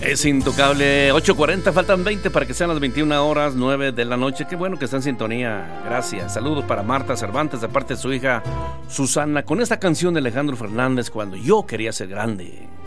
Es intocable. 8:40, faltan 20 para que sean las 21:09 de la noche. Qué bueno que está en sintonía. Gracias. Saludos para Marta Cervantes de parte de su hija Susana con esta canción de Alejandro Fernández, Cuando yo quería ser grande.